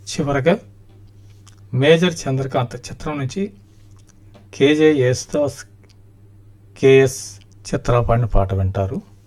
చివరగా మేజర్ చంద్రకాంత్ చిత్రం నుంచి కేజే యేసుదాస్ కేఎస్ చిత్ర పాడిన పాట వింటారు.